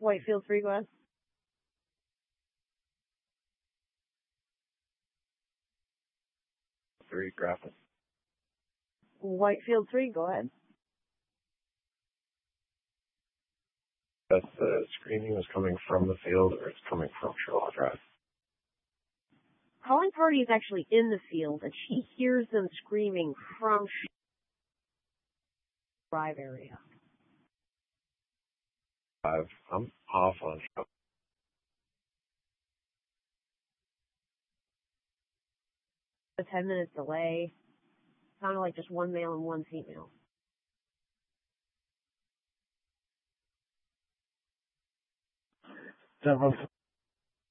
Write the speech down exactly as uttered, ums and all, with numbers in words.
Whitefield three, go ahead. Three, graphic. Whitefield three, go ahead. That the screaming is coming from the field or it's coming from Sherlock Drive? Calling party is actually in the field, and she hears them screaming from Drive area. I've, I'm off on show. A ten minute delay. Sounded like just one male and one female. That